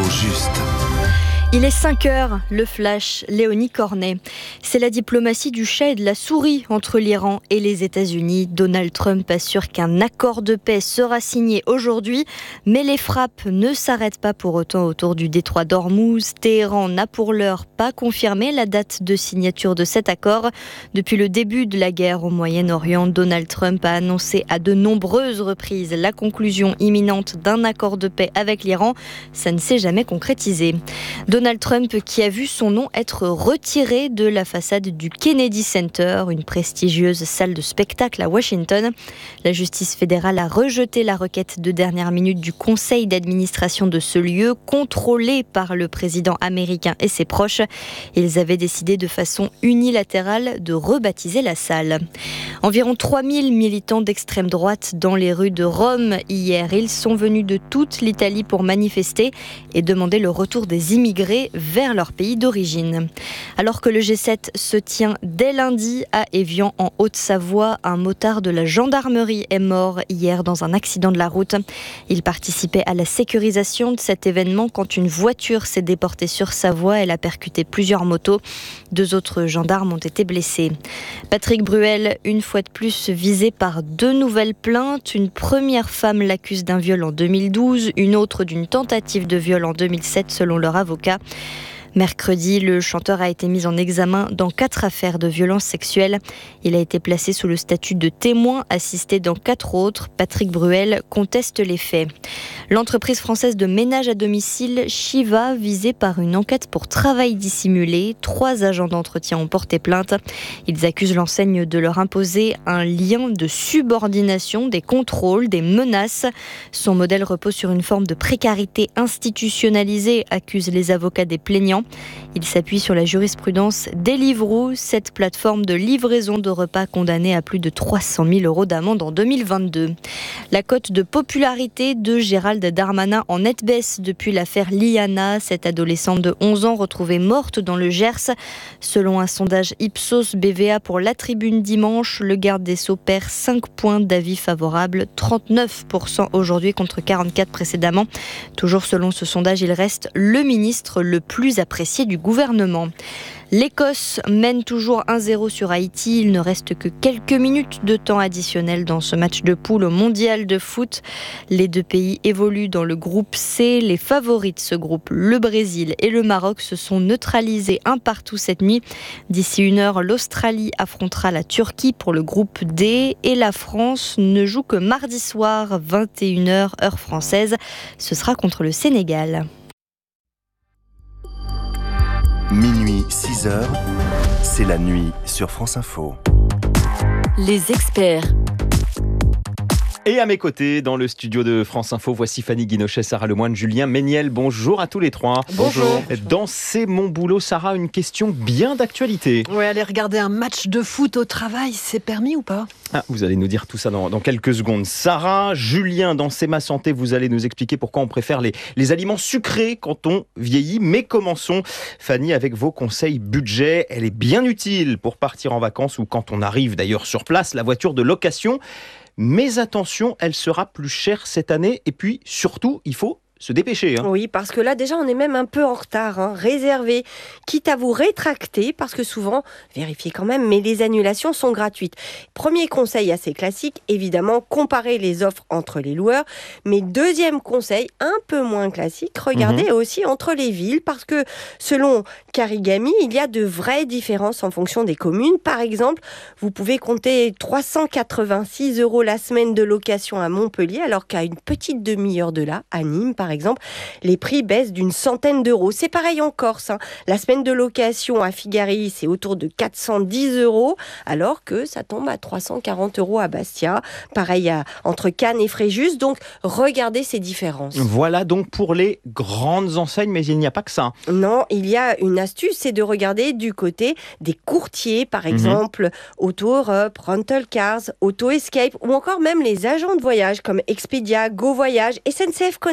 juste. Il est 5h, le flash, Léonie Cornet. C'est la diplomatie du chat et de la souris entre l'Iran et les États-Unis. Donald Trump assure qu'un accord de paix sera signé aujourd'hui, mais les frappes ne s'arrêtent pas pour autant autour du détroit d'Ormuz. Téhéran n'a pour l'heure pas confirmé la date de signature de cet accord. Depuis le début de la guerre au Moyen-Orient, Donald Trump a annoncé à de nombreuses reprises la conclusion imminente d'un accord de paix avec l'Iran. Ça ne s'est jamais concrétisé. Donald Trump qui a vu son nom être retiré de la façade du Kennedy Center, une prestigieuse salle de spectacle à Washington. La justice fédérale a rejeté la requête de dernière minute du conseil d'administration de ce lieu, contrôlé par le président américain et ses proches. Ils avaient décidé de façon unilatérale de rebaptiser la salle. Environ 3000 militants d'extrême droite dans les rues de Rome hier. Ils sont venus de toute l'Italie pour manifester et demander le retour des immigrés vers leur pays d'origine. Alors que le G7 se tient dès lundi à Évian en Haute-Savoie, un motard de la gendarmerie est mort hier dans un accident de la route. Il participait à la sécurisation de cet événement quand une voiture s'est déportée sur sa voie. Elle a percuté plusieurs motos. 2 autres gendarmes ont été blessés. Patrick Bruel, une fois de plus visé par 2 nouvelles plaintes. Une première femme l'accuse d'un viol en 2012, une autre d'une tentative de viol en 2007 selon leur avocat. Mercredi, le chanteur a été mis en examen dans 4 affaires de violences sexuelles. Il a été placé sous le statut de témoin assisté dans 4 autres. Patrick Bruel conteste les faits. L'entreprise française de ménage à domicile Shiva, visée par une enquête pour travail dissimulé. 3 agents d'entretien ont porté plainte. Ils accusent l'enseigne de leur imposer un lien de subordination, des contrôles, des menaces. Son modèle repose sur une forme de précarité institutionnalisée, accusent les avocats des plaignants. Il s'appuie sur la jurisprudence Deliveroo, cette plateforme de livraison de repas condamnée à plus de 300 000 € d'amende en 2022. La cote de popularité de Gérald Darmanin en nette baisse depuis l'affaire Liana, cette adolescente de 11 ans retrouvée morte dans le Gers. Selon un sondage Ipsos BVA pour La Tribune dimanche, le garde des Sceaux perd 5 points d'avis favorables, 39% aujourd'hui contre 44% précédemment. Toujours selon ce sondage, il reste le ministre le plus apprécié du gouvernement. L'Écosse mène toujours 1-0 sur Haïti. Il ne reste que quelques minutes de temps additionnel dans ce match de poule au mondial de foot. Les 2 pays évoluent dans le groupe C. Les favoris de ce groupe, le Brésil et le Maroc, se sont neutralisés 1-1 cette nuit. D'ici 1h, l'Australie affrontera la Turquie pour le groupe D. Et la France ne joue que mardi soir, 21h, heure française. Ce sera contre le Sénégal. Minuit 6h, c'est la nuit sur France Info. Les experts. Et à mes côtés, dans le studio de France Info, voici Fanny Guinochet, Sarah Lemoine, Julien Méniel. Bonjour à tous les 3. Bonjour. Dans C'est mon boulot, Sarah, une question bien d'actualité. Ouais, aller regarder un match de foot au travail, c'est permis ou pas ? Vous allez nous dire tout ça dans quelques secondes. Sarah, Julien, dans C'est ma santé, vous allez nous expliquer pourquoi on préfère les aliments sucrés quand on vieillit. Mais commençons, Fanny, avec vos conseils budget. Elle est bien utile pour partir en vacances ou quand on arrive d'ailleurs sur place, la voiture de location. Mais attention, elle sera plus chère cette année. Et puis, surtout, il faut se dépêcher. Oui, parce que là, déjà, on est même un peu en retard. Réservez, quitte à vous rétracter, parce que souvent, vérifiez quand même, mais les annulations sont gratuites. Premier conseil assez classique, évidemment, comparer les offres entre les loueurs. Mais deuxième conseil, un peu moins classique, regardez aussi entre les villes, parce que selon Carigami, il y a de vraies différences en fonction des communes. Par exemple, vous pouvez compter 386 € la semaine de location à Montpellier, alors qu'à une petite demi-heure de là, à Nîmes, par exemple, les prix baissent d'une centaine d'euros. C'est pareil en Corse. La semaine de location à Figari, c'est autour de 410 €, alors que ça tombe à 340 € à Bastia. Pareil entre Cannes et Fréjus. Donc, regardez ces différences. Voilà donc pour les grandes enseignes, mais il n'y a pas que ça. Non, il y a une astuce, c'est de regarder du côté des courtiers, par exemple, Auto Europe, Rental Cars, Auto Escape, ou encore même les agents de voyage comme Expedia, Go Voyage, SNCF Connect aussi.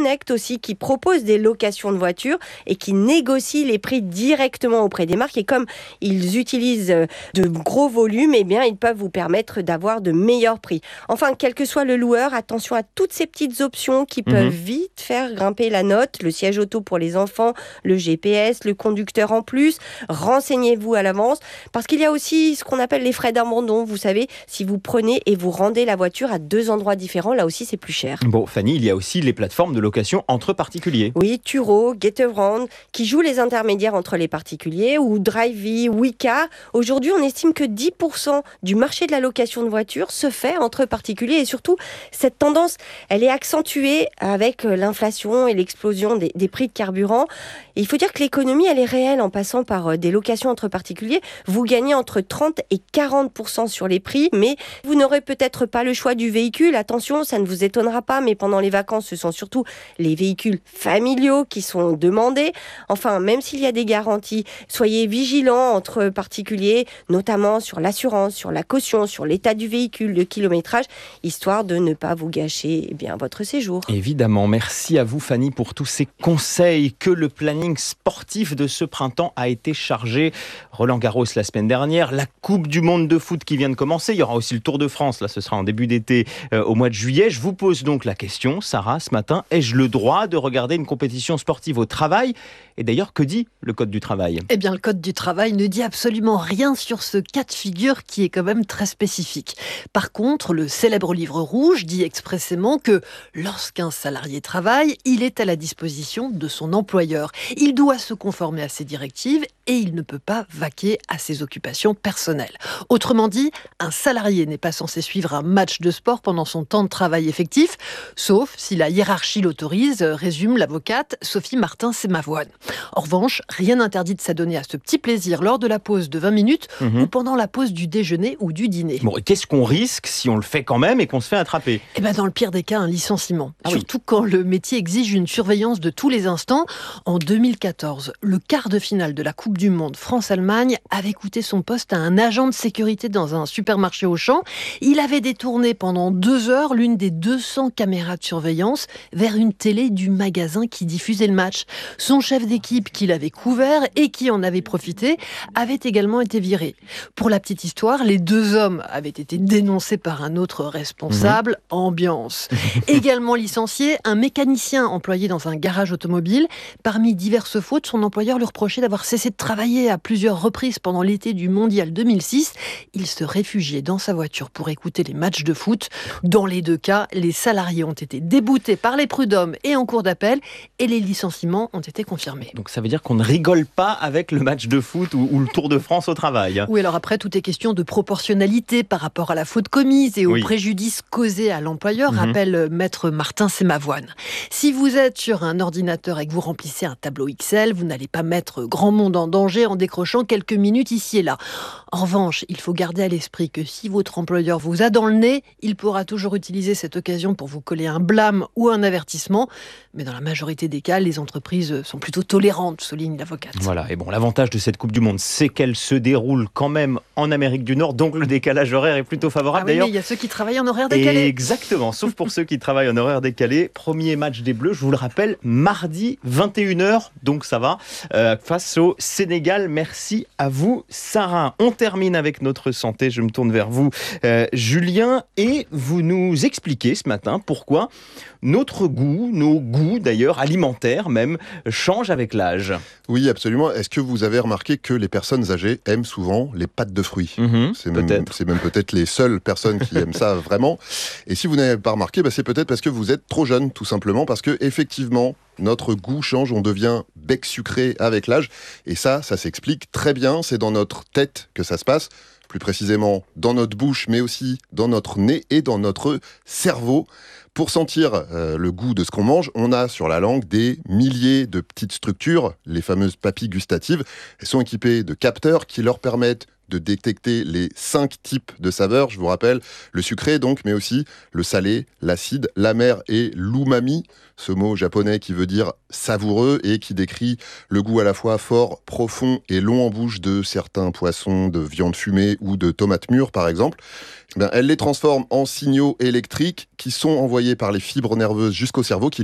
aussi qui proposent des locations de voitures et qui négocient les prix directement auprès des marques. Et comme ils utilisent de gros volumes, eh bien, ils peuvent vous permettre d'avoir de meilleurs prix. Enfin, quel que soit le loueur, attention à toutes ces petites options qui peuvent vite faire grimper la note. Le siège auto pour les enfants, le GPS, le conducteur en plus. Renseignez-vous à l'avance parce qu'il y a aussi ce qu'on appelle les frais d'abandon. Vous savez, si vous prenez et vous rendez la voiture à 2 endroits différents, là aussi c'est plus cher. Bon, Fanny, il y a aussi les plateformes de location entre particuliers. Oui, Turo, Getaround, qui jouent les intermédiaires entre les particuliers, ou Drivey, Wika. Aujourd'hui, on estime que 10% du marché de la location de voitures se fait entre particuliers. Et surtout, cette tendance, elle est accentuée avec l'inflation et l'explosion des prix de carburant. Et il faut dire que l'économie, elle est réelle en passant par des locations entre particuliers. Vous gagnez entre 30 et 40% sur les prix, mais vous n'aurez peut-être pas le choix du véhicule. Attention, ça ne vous étonnera pas, mais pendant les vacances, ce sont surtout les véhicules familiaux qui sont demandés. Enfin, même s'il y a des garanties, soyez vigilants entre particuliers, notamment sur l'assurance, sur la caution, sur l'état du véhicule, le kilométrage, histoire de ne pas vous gâcher votre séjour. Évidemment, merci à vous Fanny pour tous ces conseils. Que le planning sportif de ce printemps a été chargé. Roland-Garros la semaine dernière, la Coupe du Monde de foot qui vient de commencer. Il y aura aussi le Tour de France, là ce sera en début d'été au mois de juillet. Je vous pose donc la question, Sarah, ce matin, ai-je le droit de regarder une compétition sportive au travail ? Et d'ailleurs, que dit le Code du travail ? Eh bien, le Code du travail ne dit absolument rien sur ce cas de figure qui est quand même très spécifique. Par contre, le célèbre livre rouge dit expressément que lorsqu'un salarié travaille, il est à la disposition de son employeur. Il doit se conformer à ses directives et il ne peut pas vaquer à ses occupations personnelles. Autrement dit, un salarié n'est pas censé suivre un match de sport pendant son temps de travail effectif, sauf si la hiérarchie l'autorise, résume l'avocate Sophie Martin-Sémavoine. En revanche, rien n'interdit de s'adonner à ce petit plaisir lors de la pause de 20 minutes ou pendant la pause du déjeuner ou du dîner. Bon, et qu'est-ce qu'on risque si on le fait quand même et qu'on se fait attraper ? Eh ben, dans le pire des cas, un licenciement. Surtout quand le métier exige une surveillance de tous les instants. En 2014, le quart de finale de la Coupe du Monde France-Allemagne avait coûté son poste à un agent de sécurité dans un supermarché Auchan. Il avait détourné pendant 2 heures l'une des 200 caméras de surveillance vers une télé du magasin qui diffusait le match. Son chef d'équipe qui l'avait couvert et qui en avait profité avait également été viré. Pour la petite histoire, les 2 hommes avaient été dénoncés par un autre responsable. Ambiance. Également licencié, un mécanicien employé dans un garage automobile. Parmi diverses fautes, son employeur lui reprochait d'avoir cessé de travailler à plusieurs reprises pendant l'été du Mondial 2006. Il se réfugiait dans sa voiture pour écouter les matchs de foot. Dans les 2 cas, les salariés ont été déboutés par les prud'hommes et en cours d'appel et les licenciements ont été confirmés. Donc ça veut dire qu'on ne rigole pas avec le match de foot ou le Tour de France au travail. Oui, alors après, tout est question de proportionnalité par rapport à la faute commise et au préjudice causé à l'employeur, rappelle maître Martin-Sémavoine. Si vous êtes sur un ordinateur et que vous remplissez un tableau Excel, vous n'allez pas mettre grand monde en danger en décrochant quelques minutes ici et là. En revanche, il faut garder à l'esprit que si votre employeur vous a dans le nez, il pourra toujours utiliser cette occasion pour vous coller un blâme ou un avertissement. Mais dans la majorité des cas, les entreprises sont plutôt tolérantes, souligne l'avocate. Voilà, et bon, l'avantage de cette Coupe du Monde, c'est qu'elle se déroule quand même en Amérique du Nord, donc le décalage horaire est plutôt favorable. Ah oui, d'ailleurs. Mais il y a ceux qui travaillent en horaire décalé. Exactement, sauf pour ceux qui travaillent en horaire décalé. Premier match des Bleus, je vous le rappelle, mardi 21h, donc ça va, face au Sénégal. Merci à vous, Sarah. On termine avec notre santé, je me tourne vers vous, Julien, et vous nous expliquez ce matin pourquoi notre goût, nos goûts d'ailleurs, alimentaires même, changent avec l'âge. Oui, absolument. Est-ce que vous avez remarqué que les personnes âgées aiment souvent les pâtes de fruits ? C'est même peut-être les seules personnes qui aiment ça vraiment. Et si vous n'avez pas remarqué, c'est peut-être parce que vous êtes trop jeune, tout simplement, parce que effectivement, notre goût change, on devient bec sucré avec l'âge. Et ça s'explique très bien, c'est dans notre tête que ça se passe. Plus précisément dans notre bouche, mais aussi dans notre nez et dans notre cerveau. Pour sentir le goût de ce qu'on mange, on a sur la langue des milliers de petites structures, les fameuses papilles gustatives. Elles sont équipées de capteurs qui leur permettent de détecter les 5 types de saveurs. Je vous rappelle, le sucré donc, mais aussi le salé, l'acide, l'amer et l'umami, ce mot japonais qui veut dire savoureux et qui décrit le goût à la fois fort, profond et long en bouche de certains poissons, de viande fumée ou de tomates mûres par exemple. Elle les transforme en signaux électriques qui sont envoyés par les fibres nerveuses jusqu'au cerveau qui lui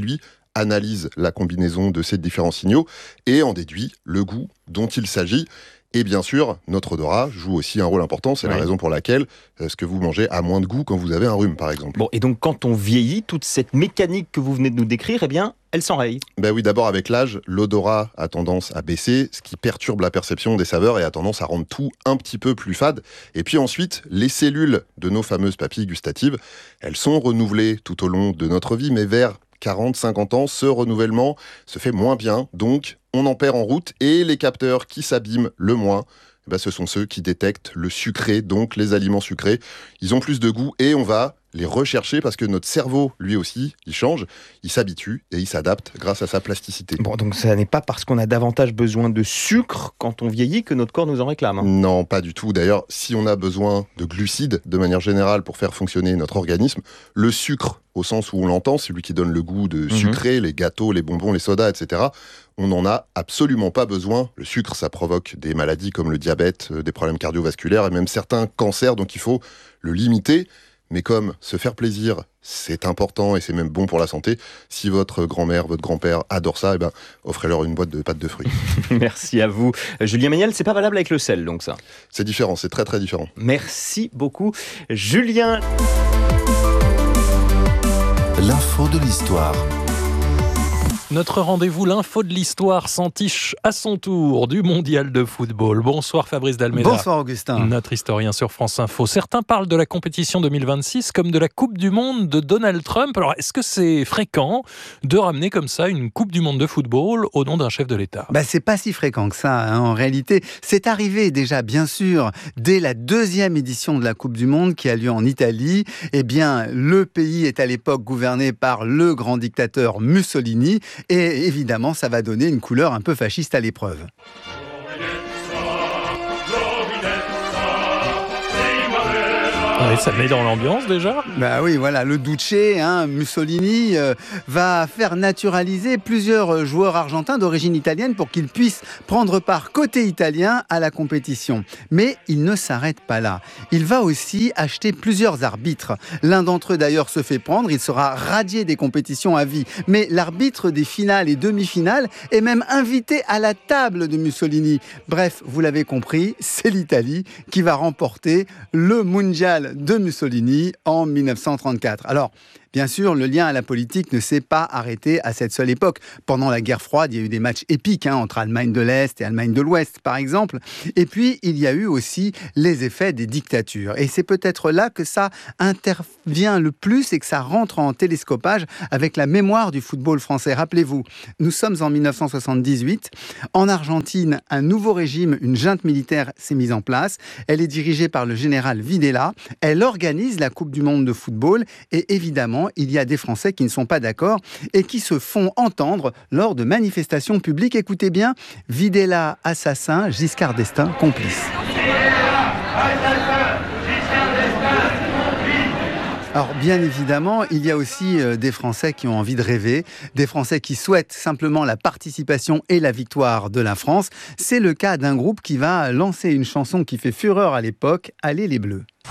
analyse la combinaison de ces différents signaux et en déduit le goût dont il s'agit. Et bien sûr, notre odorat joue aussi un rôle important. C'est la raison pour laquelle ce que vous mangez a moins de goût quand vous avez un rhume, par exemple. Bon, et donc quand on vieillit, toute cette mécanique que vous venez de nous décrire, eh bien, elle s'enraye. Ben oui, d'abord avec l'âge, l'odorat a tendance à baisser, ce qui perturbe la perception des saveurs et a tendance à rendre tout un petit peu plus fade. Et puis ensuite, les cellules de nos fameuses papilles gustatives, elles sont renouvelées tout au long de notre vie, mais vers 40, 50 ans, ce renouvellement se fait moins bien, donc on en perd en route, et les capteurs qui s'abîment le moins, ce sont ceux qui détectent le sucré, donc les aliments sucrés. Ils ont plus de goût et on va les rechercher parce que notre cerveau, lui aussi, il change, il s'habitue et il s'adapte grâce à sa plasticité. Bon, donc ça n'est pas parce qu'on a davantage besoin de sucre quand on vieillit que notre corps nous en réclame. Non, pas du tout. D'ailleurs, si on a besoin de glucides de manière générale pour faire fonctionner notre organisme, le sucre, au sens où on l'entend, celui qui donne le goût de sucré, les gâteaux, les bonbons, les sodas, etc., on n'en a absolument pas besoin. Le sucre, ça provoque des maladies comme le diabète, des problèmes cardiovasculaires et même certains cancers, donc il faut le limiter. Mais comme se faire plaisir, c'est important et c'est même bon pour la santé, si votre grand-mère, votre grand-père adore ça, offrez-leur une boîte de pâtes de fruits. Merci à vous. Julien Méniel, c'est pas valable avec le sel, donc ça. C'est différent, c'est très très différent. Merci beaucoup, Julien. L'info de l'histoire. Notre rendez-vous, l'info de l'histoire, s'entiche à son tour du mondial de football. Bonsoir Fabrice Dalméda. Bonsoir Augustin. Notre historien sur France Info. Certains parlent de la compétition 2026 comme de la Coupe du Monde de Donald Trump. Alors, est-ce que c'est fréquent de ramener comme ça une Coupe du Monde de football au nom d'un chef de l'État ? C'est pas si fréquent que ça, en réalité. C'est arrivé déjà, bien sûr, dès la 2e édition de la Coupe du Monde qui a lieu en Italie. Eh bien, le pays est à l'époque gouverné par le grand dictateur Mussolini. Et évidemment, ça va donner une couleur un peu fasciste à l'épreuve. Oui, ça met dans l'ambiance déjà. Oui, voilà, le Duce, Mussolini, va faire naturaliser plusieurs joueurs argentins d'origine italienne pour qu'ils puissent prendre part côté italien à la compétition. Mais il ne s'arrête pas là. Il va aussi acheter plusieurs arbitres. L'un d'entre eux d'ailleurs se fait prendre, il sera radié des compétitions à vie. Mais l'arbitre des finales et demi-finales est même invité à la table de Mussolini. Bref, vous l'avez compris, c'est l'Italie qui va remporter le mondial de Mussolini en 1934. Alors, bien sûr, le lien à la politique ne s'est pas arrêté à cette seule époque. Pendant la guerre froide, il y a eu des matchs épiques entre Allemagne de l'Est et Allemagne de l'Ouest, par exemple. Et puis, il y a eu aussi les effets des dictatures. Et c'est peut-être là que ça intervient le plus et que ça rentre en télescopage avec la mémoire du football français. Rappelez-vous, nous sommes en 1978. En Argentine, un nouveau régime, une junte militaire s'est mise en place. Elle est dirigée par le général Videla. Elle organise la Coupe du Monde de football et évidemment, il y a des Français qui ne sont pas d'accord et qui se font entendre lors de manifestations publiques. Écoutez bien, Videla assassin, Giscard d'Estaing complice. Alors bien évidemment, il y a aussi des Français qui ont envie de rêver, des Français qui souhaitent simplement la participation et la victoire de la France. C'est le cas d'un groupe qui va lancer une chanson qui fait fureur à l'époque, Allez les Bleus.